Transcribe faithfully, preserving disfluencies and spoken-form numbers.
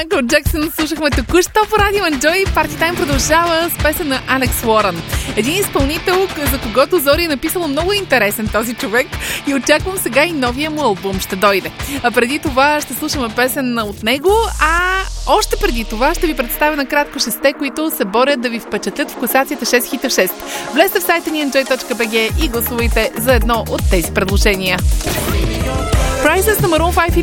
Майкъл Джексън слушахме току-що по радио Enjoy. Парти Тайм продължава с песен на Алекс Уорън. Един изпълнител, за когото Зори е написала много интересен този човек и очаквам сега и новия му албум ще дойде. А преди това ще слушаме песен от него, а още преди това ще ви представя накратко шесте, които се борят да ви впечатлят в класацията шест хита в шест. Влезте в сайта ни enjoy точка би джи и гласувайте за едно от тези предложения. Prices на Maroon пет